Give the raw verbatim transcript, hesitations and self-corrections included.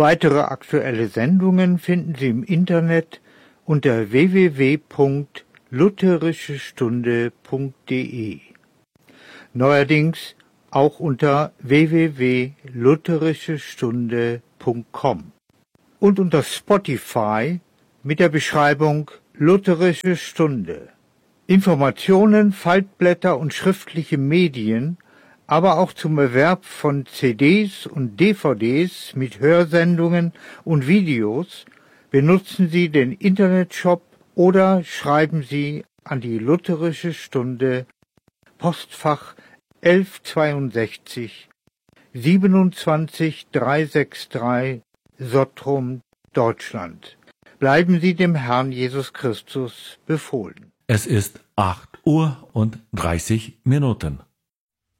Weitere aktuelle Sendungen finden Sie im Internet unter w w w punkt lutherische stunde punkt d e. Neuerdings auch unter w w w punkt lutherische stunde punkt com und unter Spotify mit der Beschreibung Lutherische Stunde. Informationen, Faltblätter und schriftliche Medien, aber auch zum Erwerb von C Ds und D V Ds mit Hörsendungen und Videos benutzen Sie den Internetshop oder schreiben Sie an die Lutherische Stunde, Postfach elfhundertzweiundsechzig siebenundzwanzig dreihundertdreiundsechzig Sottrum, Deutschland. Bleiben Sie dem Herrn Jesus Christus befohlen. Es ist acht Uhr und dreißig Minuten.